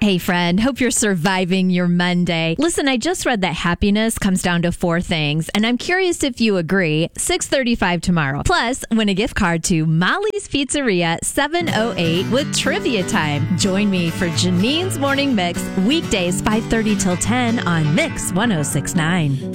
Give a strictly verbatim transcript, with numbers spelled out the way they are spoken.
Hey, friend. Hope you're surviving your Monday. Listen, I just read that happiness comes down to four things, and I'm curious if you agree. six thirty-five tomorrow. Plus, win a gift card to Molly's Pizzeria seven oh eight with trivia time. Join me for Janine's Morning Mix, weekdays five thirty till ten on Mix one oh six point nine.